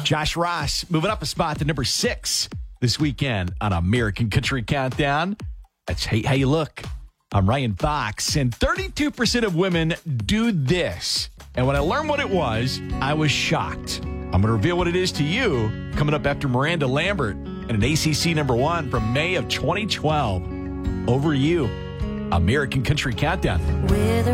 Josh Ross moving up a spot to number 6 this weekend on American Country Countdown. That's Hey How You Look. I'm Ryan Fox, and 32% of women do this. And when I learned what it was, I was shocked. I'm going to reveal what it is to you coming up after Miranda Lambert and an ACC number 1 from May of 2012. Over you, American Country Countdown. With